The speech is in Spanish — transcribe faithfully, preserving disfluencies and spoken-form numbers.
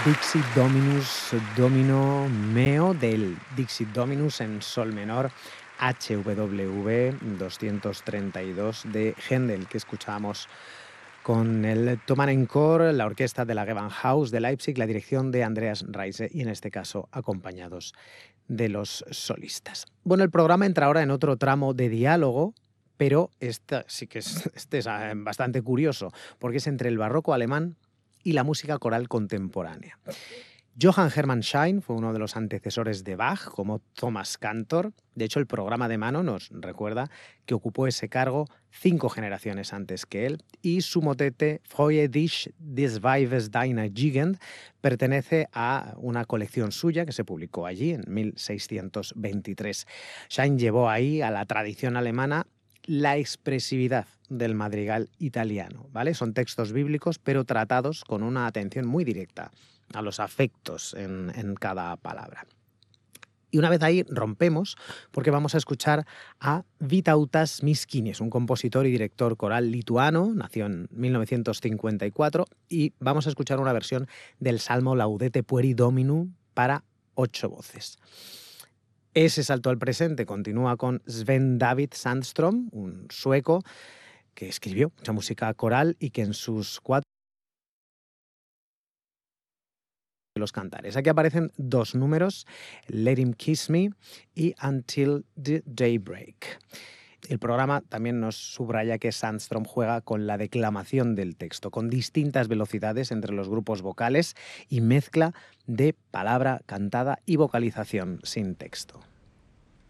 Dixit Dominus Domino Meo del Dixit Dominus en sol menor H W V doscientos treinta y dos de Händel, que escuchábamos con el Thomann Encore, la orquesta de la Gewandhaus de Leipzig, la dirección de Andreas Reise y en este caso acompañados de los solistas. Bueno, el programa entra ahora en otro tramo de diálogo, pero este sí que es, este es bastante curioso, porque es entre el barroco alemán y la música coral contemporánea. Johann Hermann Schein fue uno de los antecesores de Bach, como Thomas Cantor. De hecho, el programa de mano nos recuerda que ocupó ese cargo cinco generaciones antes que él, y su motete Freue dich des Weibes deiner Jugend pertenece a una colección suya que se publicó allí en mil seiscientos veintitrés. Schein llevó ahí a la tradición alemana la expresividad del madrigal italiano, ¿vale? Son textos bíblicos, pero tratados con una atención muy directa a los afectos en, en cada palabra. Y una vez ahí rompemos porque vamos a escuchar a Vytautas Miškinis, un compositor y director coral lituano, nació en mil novecientos cincuenta y cuatro, y vamos a escuchar una versión del Salmo Laudete Pueri Dominum para ocho voces. Ese salto al presente continúa con Sven David Sandström, un sueco que escribió mucha música coral y que en sus cuatro los cantares. Aquí aparecen dos números, Let Him Kiss Me y Until the Daybreak. El programa también nos subraya que Sandström juega con la declamación del texto, con distintas velocidades entre los grupos vocales y mezcla de palabra cantada y vocalización sin texto.